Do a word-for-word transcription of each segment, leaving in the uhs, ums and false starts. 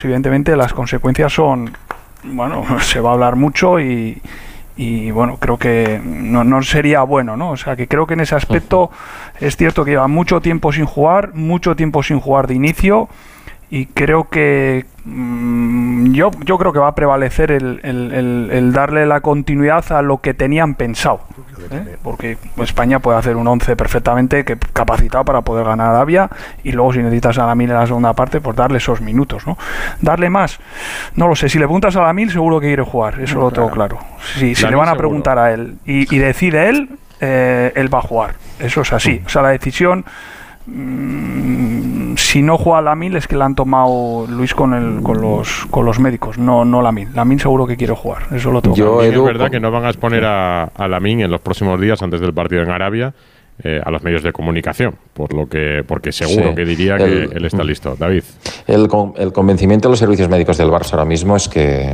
evidentemente las consecuencias son, bueno, se va a hablar mucho y, y bueno, creo que no, no sería bueno, ¿no? O sea, que creo que en ese aspecto es cierto que lleva mucho tiempo sin jugar, mucho tiempo sin jugar de inicio, y creo que mmm, yo, yo creo que va a prevalecer el, el, el, el darle la continuidad a lo que tenían pensado, ¿eh? Porque España puede hacer un once perfectamente que, capacitado para poder ganar a Arabia, y luego si necesitas a Lamine en la segunda parte, pues darle esos minutos, ¿no? Darle más, no lo sé. Si le preguntas a Lamine, seguro que quiere jugar, eso no, lo tengo claro. Si, si le van a preguntar a él y, y decide él, eh, él va a jugar, eso es así. O sea, la decisión, mmm, si no juega Lamine, es que la han tomado Luis con el con los con los médicos, no no Lamine. Lamine seguro que quiere jugar, eso lo tengo Yo, claro. Edu, es verdad que no van a exponer a, a Lamine en los próximos días antes del partido en Arabia eh, a los medios de comunicación, por lo que porque seguro sí. que diría el, que él está listo. David. El, el convencimiento de los servicios médicos del Barça ahora mismo es que,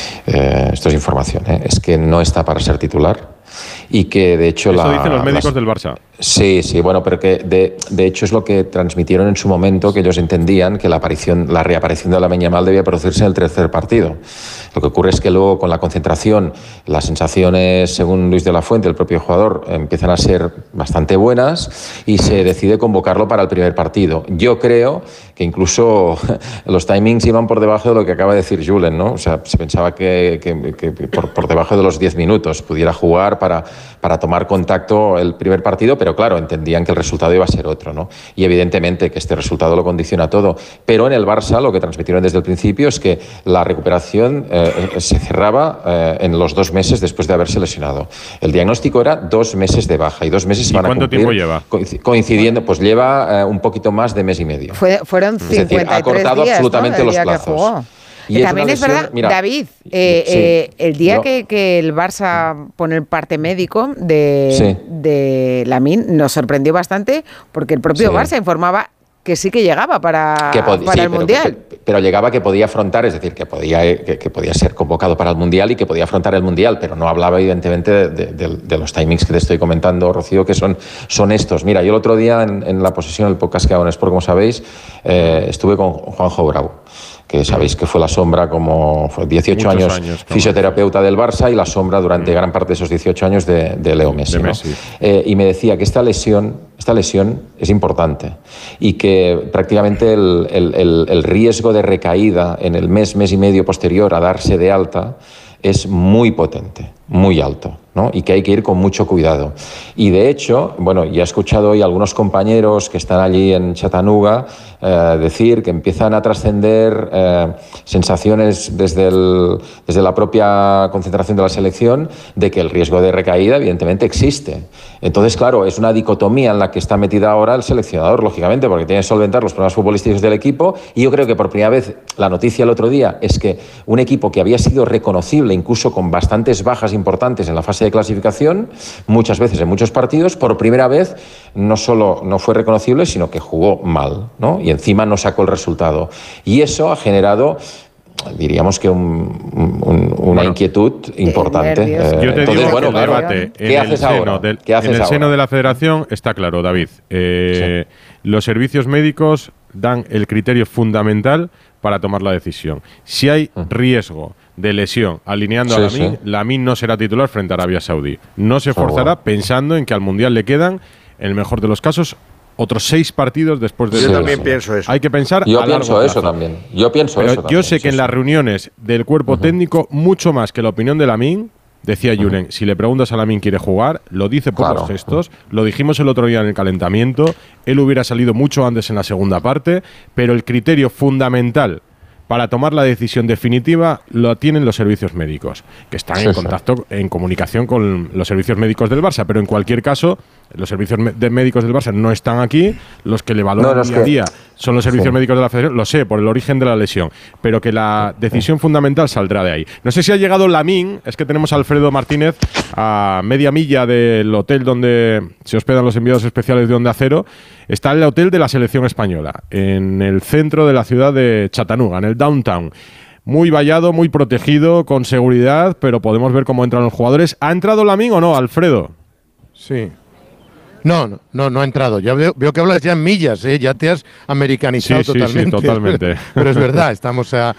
eh, esto es información, ¿eh? es que no está para ser titular. Y que de hecho Eso la, dicen los médicos las, del Barça. Sí, sí, bueno, pero que de, de hecho es lo que transmitieron en su momento, que ellos entendían que la aparición, la reaparición de Lamine Yamal debía producirse en el tercer partido. Lo que ocurre es que luego con la concentración, las sensaciones, según Luis de la Fuente, el propio jugador, empiezan a ser bastante buenas y se decide convocarlo para el primer partido. Yo creo que incluso los timings iban por debajo de lo que acaba de decir Julen, ¿no? O sea, se pensaba que, que, que por, por debajo de los diez minutos pudiera jugar para, para tomar contacto el primer partido, pero claro, entendían que el resultado iba a ser otro, ¿no? Y evidentemente que este resultado lo condiciona todo. Pero en el Barça lo que transmitieron desde el principio es que la recuperación eh, se cerraba eh, en los dos meses después de haberse lesionado. El diagnóstico era dos meses de baja y dos meses se van a cumplir. ¿Cuánto tiempo lleva? Coincidiendo, pues lleva eh, un poquito más de mes y medio. Fue, fueron cincuenta y tres es decir, ha cortado días, absolutamente ¿no? los plazos. Y y también es, lesión, es verdad, mira, David, eh, sí, eh, el día no. que, que el Barça pone el parte médico de, sí. de Lamine nos sorprendió bastante porque el propio sí. Barça informaba que sí que llegaba para, que pod- para sí, el pero, Mundial. Que, pero llegaba que podía afrontar, es decir, que podía, que, que podía ser convocado para el Mundial y que podía afrontar el Mundial, pero no hablaba evidentemente de, de, de, de los timings que te estoy comentando, Rocío, que son, son estos. Mira, yo el otro día en, en la posesión del podcast que hago en Sport, como sabéis, eh, estuve con Juanjo Bravo, que sabéis que fue la sombra, como fue dieciocho años, años fisioterapeuta del Barça y la sombra durante mm. gran parte de esos dieciocho años de, de Leo Messi. De Messi. ¿no? Eh, y me decía que esta lesión, esta lesión es importante y que prácticamente el, el, el, el riesgo de recaída en el mes, mes y medio posterior a darse de alta es muy potente, muy alto, ¿no? Y que hay que ir con mucho cuidado. Y de hecho, bueno, ya he escuchado hoy a algunos compañeros que están allí en Chattanooga eh, decir que empiezan a trascender eh, sensaciones desde, el, desde la propia concentración de la selección de que el riesgo de recaída evidentemente existe. Entonces, claro, es una dicotomía en la que está metida ahora el seleccionador, lógicamente, porque tiene que solventar los problemas futbolísticos del equipo, y yo creo que por primera vez la noticia el otro día es que un equipo que había sido reconocible incluso con bastantes bajas importantes en la fase de clasificación, muchas veces en muchos partidos, por primera vez no solo no fue reconocible, sino que jugó mal, ¿no? Y encima no sacó el resultado. Y eso ha generado, diríamos que un, un, una bueno, inquietud importante. Eh, Yo te Entonces, digo bueno, que el debate ¿qué en, haces el, ahora? Seno del, ¿Qué haces en el ahora? seno de la Federación está claro, David. Eh, sí. Los servicios médicos dan el criterio fundamental para tomar la decisión. Si hay riesgo de lesión alineando sí, a Lamine, sí. Lamine no será titular frente a Arabia Saudí. No se forzará oh. pensando en que al Mundial le quedan, en el mejor de los casos, otros seis partidos después de... Yo sí, también sí. pienso eso. Hay que pensar Yo a pienso largo eso plazo. también. Yo pienso Pero eso yo también. sé que sí, en sí. las reuniones del cuerpo uh-huh. técnico, mucho más que la opinión de Lamine, decía uh-huh. Julen, si le preguntas a Lamine quiere jugar, lo dice por claro. los gestos, lo dijimos el otro día en el calentamiento, él hubiera salido mucho antes en la segunda parte, pero el criterio fundamental para tomar la decisión definitiva lo tienen los servicios médicos, que están sí, en contacto, sí. en comunicación con los servicios médicos del Barça, pero en cualquier caso, los servicios de médicos del Barça no están aquí, los que le valoran no, día a día son los servicios sí. médicos de la Federación, lo sé, por el origen de la lesión, pero que la decisión sí. fundamental saldrá de ahí. No sé si ha llegado Lamine, es que tenemos a Alfredo Martínez a media milla del hotel donde se hospedan los enviados especiales de Onda Cero, está el hotel de la selección española, en el centro de la ciudad de Chattanooga, en el downtown. Muy vallado, muy protegido, con seguridad, pero podemos ver cómo entran los jugadores. ¿Ha entrado Lamine o no, Alfredo? Sí. No, no, no, no ha entrado. Ya veo, veo que hablas ya en millas, ¿eh? Ya te has americanizado sí, totalmente. Sí, sí, totalmente. Pero es verdad, estamos a,